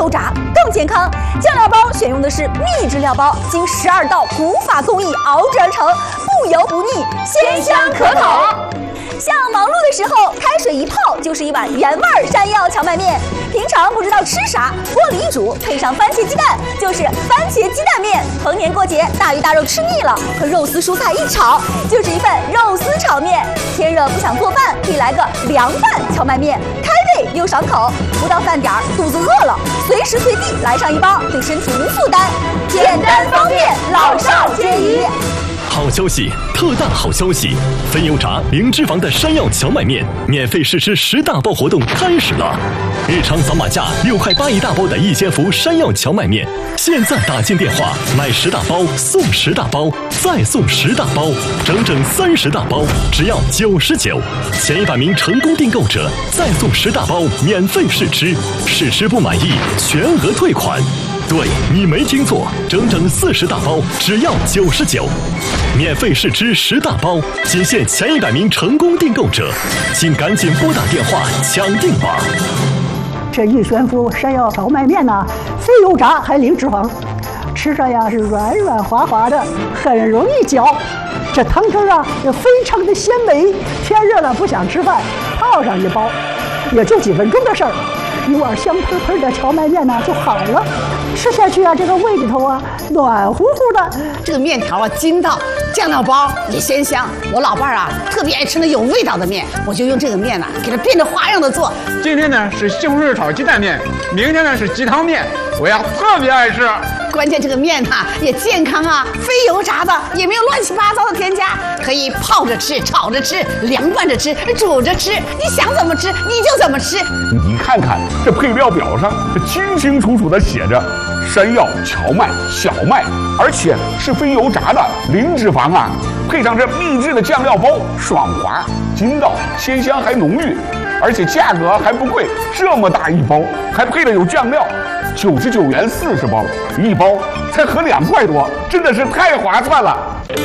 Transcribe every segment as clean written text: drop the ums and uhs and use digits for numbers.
油炸，更健康。酱料包选用的是秘制料包，经12道古法工艺熬制而成，不油不腻，鲜香可口。像忙碌的时候，开水一泡就是一碗原味山药荞麦面。平常不知道吃啥，锅里一煮，配上番茄鸡蛋，就是番茄鸡蛋面。逢年过节，大鱼大肉吃腻了，和肉丝蔬菜一炒，就是一份肉丝炒面。天热不想做饭，可以来个凉拌荞麦面，开胃又爽口。不到饭点儿，肚子饿了，随时随地来上一包，对身体无负担，简单方便，老少皆宜。 好消息，特大好消息！分油炸零脂肪的山药荞麦面免费试吃10大包活动开始了！日常扫码价6块8一大包的一千伏山药荞麦面，现在打进电话买10大包送10大包，再送10大包，整整30大包，只要99。前100名成功订购者再送10大包免费试吃，试吃不满意全额退款。对，你没听错，整整40大包，只要99。免费试吃10大包，仅限前100名成功订购者，请赶紧拨打电话抢订吧。 这一悬浮山药荞麦面呢，非油炸还零脂肪，吃上呀是软软滑滑的，很容易嚼。这汤汁啊也非常的鲜美，天热了不想吃饭，泡上一包，也就几分钟的事儿。一碗香喷喷的荞麦面呢就好了，吃下去啊，这个胃里头啊暖乎乎的。 这个面条啊筋道，酱料包也鲜香。我老伴儿啊特别爱吃那有味道的面，我就用这个面呢给它变着花样的做。 今天呢是西红柿炒鸡蛋面，明天呢是鸡汤面，我呀特别爱吃。 关键这个面呢也健康啊，非油炸的，也没有乱七八糟的添加，可以泡着吃、炒着吃、凉拌着吃、煮着吃，你想怎么吃你就怎么吃。 你看看这配料表上，这清清楚楚的写着山药、荞麦、小麦，而且是非油炸的，零脂肪啊，配上这秘制的酱料包，爽滑、筋道、鲜香还浓郁，而且价格还不贵，这么大一包，还配了有酱料。99元40包，一包才合2块多，真的是太划算了。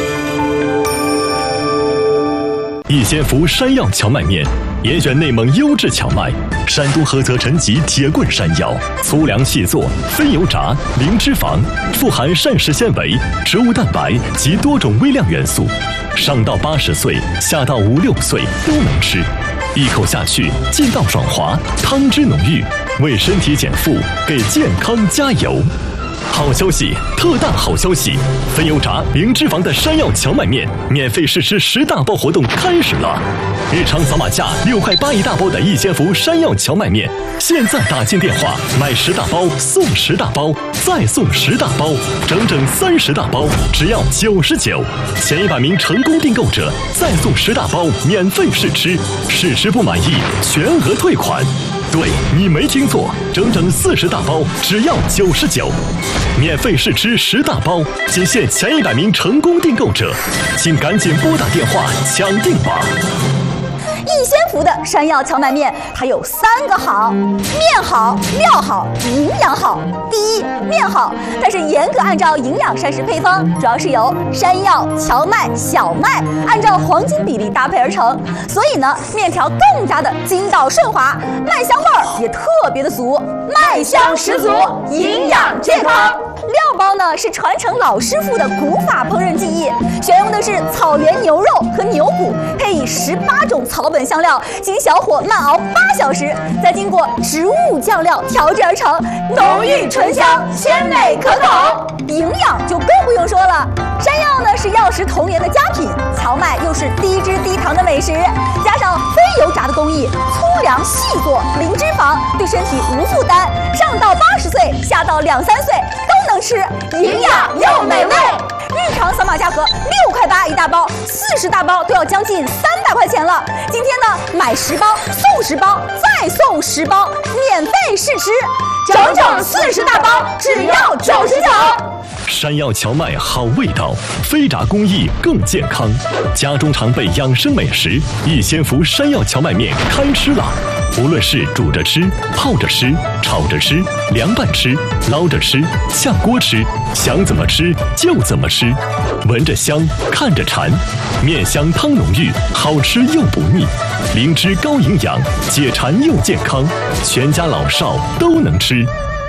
一千伏山药荞麦面，严选内蒙优质荞麦，山东菏泽陈集铁棍山药，粗粮细做，非油炸，零脂肪，富含膳食纤维、植物蛋白及多种微量元素，上到80岁，下到5、6岁都能吃。一口下去，劲道爽滑，汤汁浓郁，为身体减负，给健康加油。好消息，特大好消息！分油炸零脂肪的山药荞麦面免费试吃10大包活动开始了！日常扫码价6块8一大包的一千伏山药荞麦面，现在打进电话买10大包送10大包，再送10大包，整整30大包，只要99。前100名成功订购者再送10大包免费试吃，试吃不满意全额退款。对，你没听错，整整40大包，只要99。免费试吃10大包，仅限前100名成功订购者，请赶紧拨打电话抢订吧。 一仙福的山药荞麦面，它有3个好：面好、料好、营养好。第一，面好，它是严格按照营养膳食配方，主要是由山药、荞麦、小麦按照黄金比例搭配而成，所以呢，面条更加的筋道顺滑，麦香味儿也特别的足，麦香十足，营养健康。料包呢是传承老师傅的古法烹饪技艺，选用的是草原牛肉和牛骨，配以18种草本香料，经小火慢熬8小时，再经过植物酱料调制而成，浓郁醇香，鲜美可口。营养就更不用说了，山药呢是药食同源的佳品，荞麦又是低脂低糖的美食，加上非油炸的工艺，粗粮细做，零脂肪，对身体无负担，上到80岁，下到2、3岁都能吃，营养又美味。日常扫码价格6块8一大包，40大包都要将近300块钱了。今天呢，买10包送10包，再送10包，免费试吃，整整40大包，只要99。 山药荞麦好味道，非炸工艺更健康。家中常备养生美食，一仙福山药荞麦面开吃了。无论是煮着吃、泡着吃、炒着吃、凉拌吃、捞着吃、下锅吃，想怎么吃就怎么吃。闻着香，看着馋，面香汤浓郁，好吃又不腻，灵芝高营养，解馋又健康，全家老少都能吃。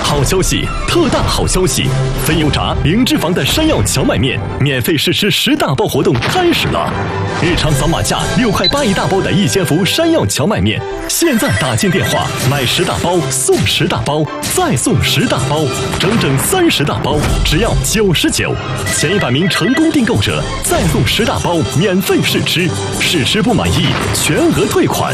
好消息，特大好消息！非油炸零脂肪的山药荞麦面免费试吃10大包活动开始了！日常扫码价6块8一大包的一千伏山药荞麦面，现在打进电话买10大包送10大包，再送10大包，整整30大包，只要99。前100名成功订购者再送10大包免费试吃，试吃不满意全额退款。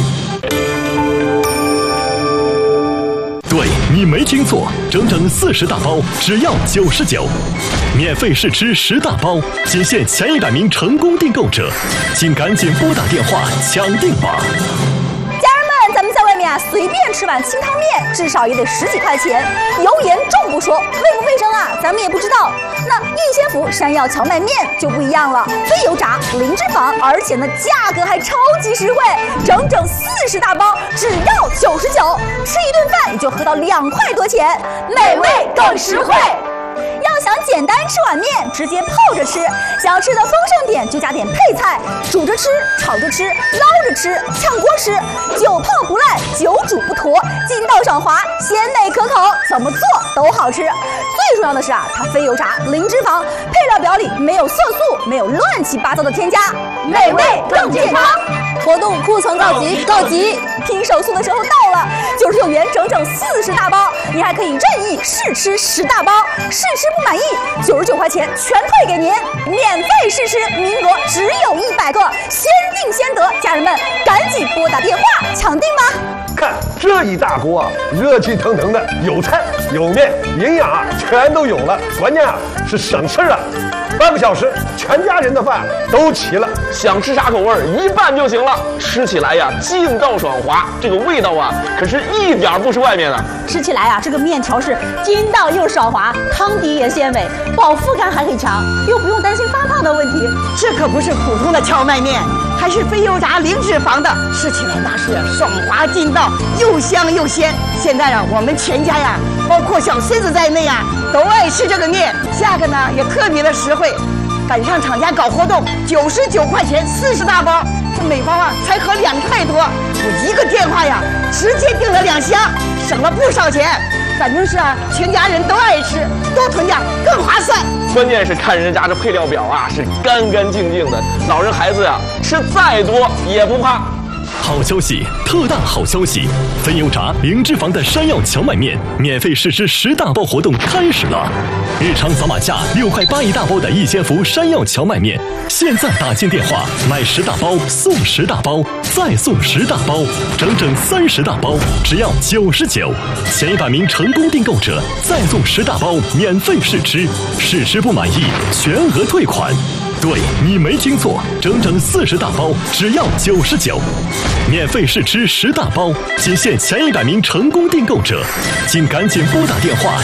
对，你没听错，整整40大包，只要99，免费试吃10大包，仅限前100名成功订购者，请赶紧拨打电话抢订吧！ 家人们，咱们在外面随便吃碗清汤面，至少也得10几块钱，油盐重不说，卫不卫生啊，咱们也不知道。那逸仙福山药荞麦面就不一样了，非油炸，零脂肪，而且呢价格还超级实惠，整整40大包，只要99，吃一顿饭也就合到2块多钱，美味更实惠。要想简单吃碗面，直接泡着吃；想要吃的丰盛点，就加点配菜，煮着吃、炒着吃、捞着吃、炝锅吃，久泡不烂，久煮不坨，筋道爽滑，鲜美可口，怎么做都好吃。最重要的是啊，它非油炸，零脂肪，配料表里没有色素，没有乱七八糟的添加，美味更健康。活动库存告急！拼手速的时候到了，99元整整40大包，你还可以任意试吃10大包，试吃不满意，99块钱全退给您，免费试吃，名额只有100个，先定先得，家人们赶紧拨打电话抢订吧！ 看这一大锅啊，热气腾腾的，有菜有面，营养啊全都有了，关键啊是省事啊。半个小时，全家人的饭都齐了， 想吃啥口味一拌就行了。吃起来呀，劲道爽滑，这个味道啊，可是一点不是外面的。 吃起来啊，这个面条是筋道又爽滑，汤底也鲜美，饱腹感还很强，又不用担心发胖的问题。 这可不是普通的荞麦面，还是非油炸零脂肪的，吃起来那是爽滑劲道，又香又鲜。现在啊，我们全家呀，包括小孙子在内啊，都爱吃这个面，价格呢也特别的实惠。赶上厂家搞活动，99块钱40大包，这每包啊才合2块多。我一个电话呀，直接订了2箱，省了不少钱。反正是啊，全家人都爱吃，多囤点更划算。 关键是看人家这配料表啊，是干干净净的，老人孩子呀，吃再多也不怕。 好消息，特大好消息！非油炸零脂肪的山药荞麦面免费试吃10大包活动开始了！日常扫码价6块8一大包的一千伏山药荞麦面，现在打进电话买10大包送10大包，再送10大包，整整30大包，只要99。前100名成功订购者再送10大包免费试吃，试吃不满意全额退款。对，你没听错，整整40大包，只要99，免费试吃10大包，仅限前100名成功订购者，请赶紧拨打电话